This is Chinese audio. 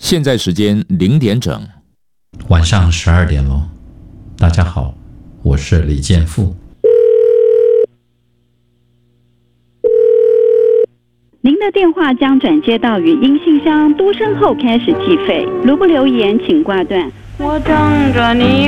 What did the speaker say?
现在时间0点整， 晚上12点喽。大家好，我是李建富。 您的电话将转接到语音信箱，嘟声后开始计费。如不留言，请挂断。 我等着你